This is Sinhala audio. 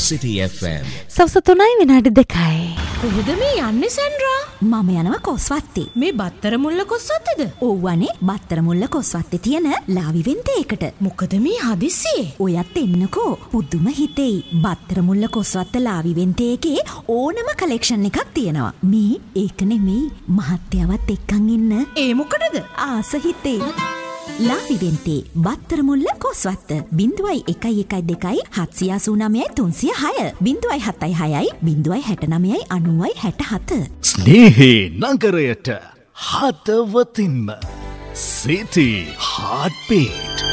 City FM. සවස 3යි විනාඩි 2යි. කොහෙද මේ යන්නේ සැන්ඩ්‍රා? මම යනවා කොස්වත්තේ. මේ බත්තර මුල්ල කොස්වත්තේද? ඕවනේ බත්තර මුල්ල කොස්වත්තේ තියෙන ලාවි වෙන්තේකට. මොකද මේ හදිස්සියේ? ඔයත් එන්නකෝ. පුදුම හිතෙයි. බත්තර මුල්ල කොස්වත්ත ලාවි වෙන්තේකේ ඕනම කලෙක්ෂන් එකක් තියෙනවා. මේ ඒක නෙමෙයි මහත්යවත් එක්කන් ඉන්න. ඒ මොකටද? ආස හිතේ. ලාවි වෙන්තේ බත්තර මුල්ල කොස්වත්ත 0112 789 306 076 069 90 67. ස්නේහේ නගරයට හදවතින්ම City Heartbeat.